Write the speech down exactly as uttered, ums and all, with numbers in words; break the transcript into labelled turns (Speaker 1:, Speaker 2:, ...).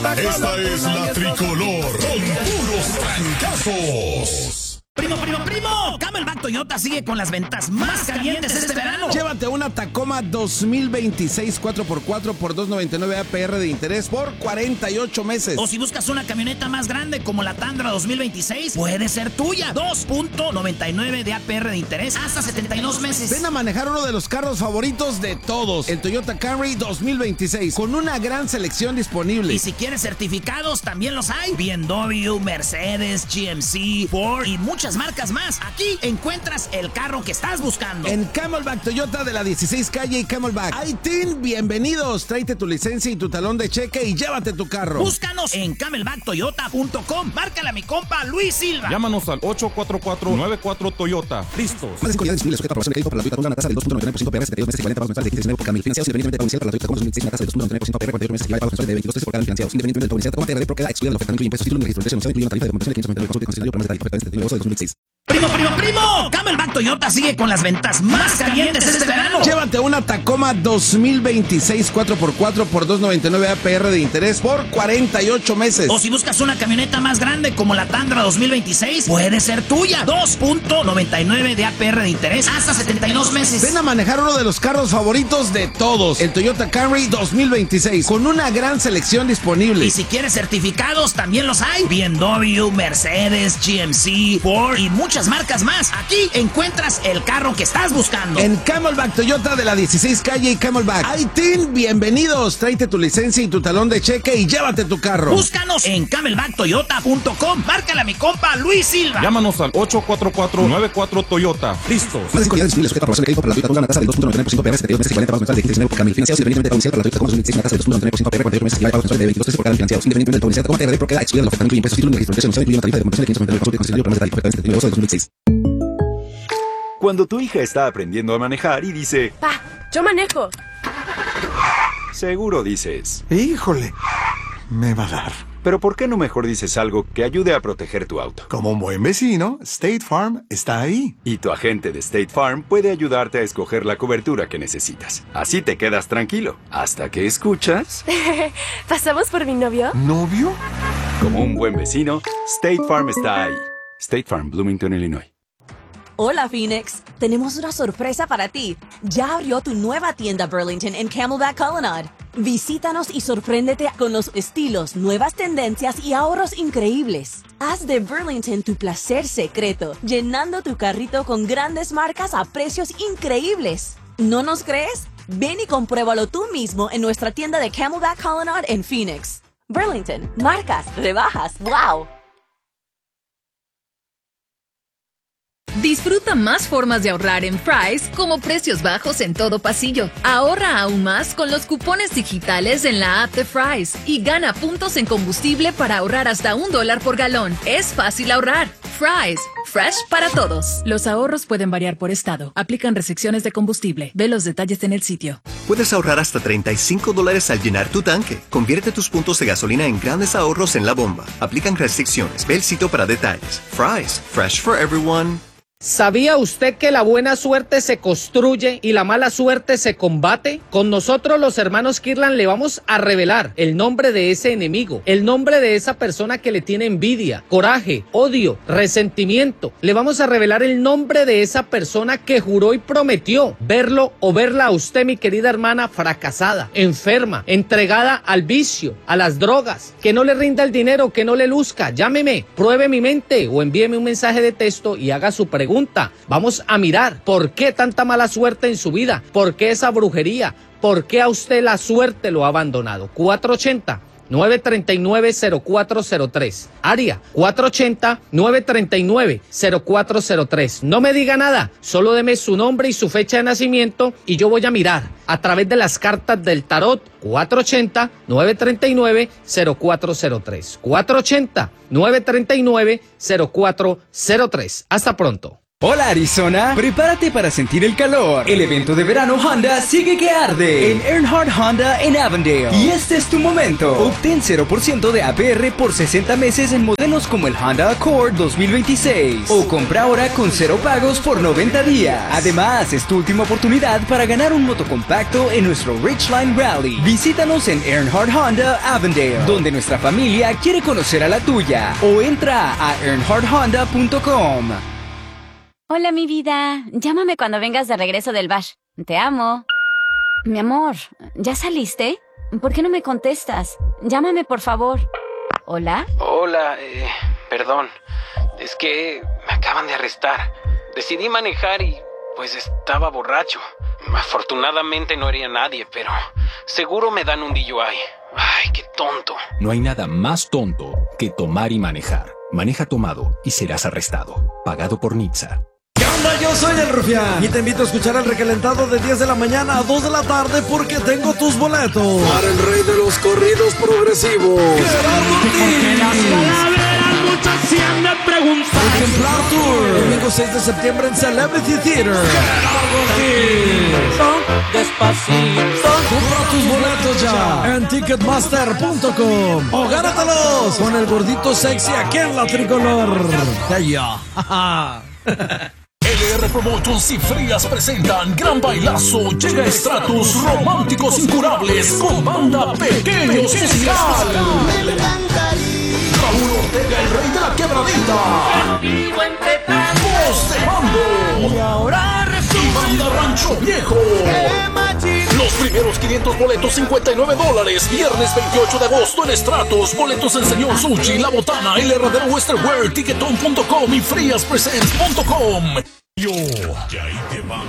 Speaker 1: Esta es la tricolor con puros trancazos.
Speaker 2: Primo, primo, primo, Camelback Toyota sigue con las ventas más calientes este verano.
Speaker 3: Llévate una Tacoma dos mil veintiséis cuatro por cuatro por dos noventa y nueve A P R de interés por cuarenta y ocho meses.
Speaker 2: O si buscas una camioneta más grande como la Tundra dos mil veintiséis, puede ser tuya. dos punto noventa y nueve de A P R de interés hasta setenta y dos meses.
Speaker 3: Ven a manejar uno de los carros favoritos de todos, el Toyota Camry dos mil veintiséis, con una gran selección disponible.
Speaker 2: Y si quieres certificados, también los hay. B M W, Mercedes, G M C, Ford y muchas marcas más. Aquí encuentras el carro que estás buscando.
Speaker 3: En Camelback Toyota de la dieciséis calle y Camelback. ¡Aitin! Bienvenidos. Tráete tu licencia y tu talón de cheque y llévate tu carro.
Speaker 2: Búscanos en camelback toyota punto com. Márcale a mi compa Luis Silva.
Speaker 4: Llámanos al ocho cuatro cuatro nueve cuatro Toyota. Listos.
Speaker 3: Más de cinco unidades disponibles, sujeta a aprobación de crédito para la Toyota con una tasa del dos punto noventa y nueve por ciento P R, setenta y dos meses equivalente a pagos mensuales de quince por ciento por cada mil financiados, independientemente de pago inicial para la Toyota Tacoma dos mil veintiséis, una tasa del dos punto noventa y nueve por ciento P R, cuarenta y ocho meses equivalente a pagos mensuales de veintidós meses por cada mil financiados, independientemente del pago inicial. Tacoma T R D Pro queda excluida del ofertamiento de impuestos, título de registro de emisión, incluye una tarifa de conversión de quinientos noventa y nueve consulta y concesionario para más detalles. Oferta de negocio de dos mil veintiséis.
Speaker 2: Primo, primo, primo, Camelback Toyota sigue con las ventas más calientes este verano.
Speaker 3: Llévate una Tacoma dos mil veintiséis cuatro por cuatro por dos noventa y nueve A P R de interés por cuarenta y ocho meses.
Speaker 2: O si buscas una camioneta más grande como la Tundra dos mil veintiséis, puede ser tuya. dos punto noventa y nueve de A P R de interés hasta setenta y dos meses.
Speaker 3: Ven a manejar uno de los carros favoritos de todos, el Toyota Camry dos mil veintiséis, con una gran selección disponible.
Speaker 2: Y si quieres certificados, también los hay. B M W, Mercedes, G M C, Ford y muchas marcas más. Aquí encuentras el carro que estás buscando.
Speaker 3: En Camelback Toyota de la dieciséis calle y Camelback. ¡Aitin! Bienvenidos. Tráete tu licencia y tu talón de cheque y llévate tu carro.
Speaker 2: Búscanos en camelback toyota punto com. Márcale a mi compa Luis Silva.
Speaker 4: Llámanos al ocho cuatro cuatro nueve cuatro Toyota. Listos.
Speaker 3: Más de cinco unidades disponibles, sujeta a aprobación de crédito para la Toyota con una tasa del dos punto noventa y nueve por ciento P R, setenta y dos meses equivalente a pagos mensuales de quince por ciento por cada mil financiados, independientemente de pago inicial para la Toyota Tacoma dos mil veintiséis, una tasa del dos punto noventa y nueve por ciento P R, cuarenta y ocho meses equivalente a pagos mensuales de veintidós meses por cada mil financiados, independientemente del pago inicial. Tacoma T R D Pro queda excluida del ofertamiento de impuestos, título de registro de emisión, incluye una tarifa de conversión de quinientos noventa y nueve consulta y concesionario para más detalles. Oferta de negocio de dos mil veintiséis.
Speaker 5: Cuando tu hija está aprendiendo a manejar y dice,
Speaker 6: Pa, yo manejo.
Speaker 5: seguro dices,
Speaker 7: Híjole, me va a dar.
Speaker 5: pero ¿por qué no mejor dices algo que ayude a proteger tu auto?
Speaker 7: Como un buen vecino, State Farm está ahí.
Speaker 5: Y tu agente de State Farm puede ayudarte a escoger la cobertura que necesitas. Así te quedas tranquilo, hasta que escuchas...
Speaker 6: ¿Pasamos por mi novio?
Speaker 7: ¿Novio?
Speaker 5: Como un buen vecino, State Farm está ahí. State Farm, Bloomington, Illinois.
Speaker 8: Hola Phoenix, tenemos una sorpresa para ti. Ya abrió tu nueva tienda Burlington en Camelback Colonnade. Visítanos y sorpréndete con los estilos, nuevas tendencias y ahorros increíbles. Haz de Burlington tu placer secreto, llenando tu carrito con grandes marcas a precios increíbles. ¿No nos crees? Ven y compruébalo tú mismo en nuestra tienda de Camelback Colonnade en Phoenix. Burlington, marcas, rebajas, wow.
Speaker 9: Disfruta más formas de ahorrar en Fry's, como precios bajos en todo pasillo. Ahorra aún más con los cupones digitales en la app de Fry's y gana puntos en combustible para ahorrar hasta un dólar por galón. Es fácil ahorrar. Fry's, fresh para todos. Los ahorros pueden variar por estado. Aplican restricciones de combustible. Ve los detalles en el sitio.
Speaker 10: Puedes ahorrar hasta treinta y cinco dólares al llenar tu tanque. Convierte tus puntos de gasolina en grandes ahorros en la bomba. Aplican restricciones. Ve el sitio para detalles. Fry's, fresh for everyone.
Speaker 11: ¿Sabía usted que la buena suerte se construye y la mala suerte se combate? Con nosotros los hermanos Kirlan le vamos a revelar el nombre de ese enemigo, el nombre de esa persona que le tiene envidia, coraje, odio, resentimiento. Le vamos a revelar el nombre de esa persona que juró y prometió verlo o verla a usted, mi querida hermana, fracasada, enferma, entregada al vicio, a las drogas, que no le rinda el dinero, que no le luzca. Llámeme, pruebe mi mente o envíeme un mensaje de texto y haga su pregunta. Pregunta, vamos a mirar por qué tanta mala suerte en su vida, por qué esa brujería, por qué a usted la suerte lo ha abandonado. cuatro ochenta, nueve treinta y nueve, cero cuatro cero tres. Área cuatro ochenta, nueve treinta y nueve, cero cuatro cero tres. No me diga nada, solo deme su nombre y su fecha de nacimiento y yo voy a mirar a través de las cartas del tarot. Cuatro ochenta, nueve treinta y nueve, cero cuatro cero tres. cuatro ochenta, nueve treinta y nueve, cero cuatro cero tres. Hasta pronto.
Speaker 12: Hola Arizona, prepárate para sentir el calor. El evento de verano Honda sigue que arde en Earnhardt Honda en Avondale. Y este es tu momento. Obtén cero por ciento de A P R por sesenta meses en modelos como el Honda Accord dos mil veintiséis. O compra ahora con cero pagos por noventa días. Además, es tu última oportunidad para ganar un motocompacto en nuestro Ridgeline Rally. Visítanos en Earnhardt Honda Avondale, donde nuestra familia quiere conocer a la tuya. O entra a earnhardt honda punto com.
Speaker 13: Hola, mi vida. Llámame cuando vengas de regreso del bash. Te amo. Mi amor, ¿ya saliste? ¿Por qué no me contestas? Llámame, por favor. ¿Hola?
Speaker 14: Hola, eh, perdón. Es que me acaban de arrestar. Decidí manejar y, pues, estaba borracho. Afortunadamente no hería a nadie, pero seguro me dan un D U I. Ay, qué tonto.
Speaker 15: No hay nada más tonto que tomar y manejar. Maneja tomado y serás arrestado. Pagado por N H T S A.
Speaker 16: ¿Qué onda? Yo soy el Rufián y te invito a escuchar el recalentado de diez de la mañana a dos de la tarde porque tengo tus boletos para el rey de los corridos progresivos, Gerardo Ortiz.
Speaker 17: Muchos se han de preguntar.
Speaker 16: Ejemplar Tour, domingo seis de septiembre en Celebrity Theater. Gerardo Ortiz.
Speaker 17: Despacito.
Speaker 16: Compra tus boletos ya en ticketmaster punto com o gánatelos con el gordito sexy aquí en la tricolor. Ya, ya.
Speaker 1: L R Promotions y Frías presentan Gran Bailazo. Llega a estratos románticos incurables con banda Pequeños Musical. Raúl Ortega, el rey de la quebradita. Voz de Mando.
Speaker 17: Y ahora
Speaker 1: y banda Rancho Viejo. Los primeros quinientos boletos, cincuenta y nueve dólares. Viernes veintiocho de agosto en Estratos. Boletos en Señor Sushi, La Botana, El Herradero Western Wear, Ticketon punto com y frías presents punto com. Yo, que ahí te van